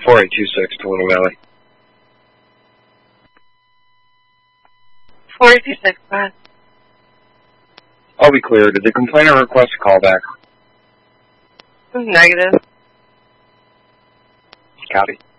4826, Toledo Valley. 4826, go ahead. I'll be clear. Did the complainant request a callback? Negative. Copy.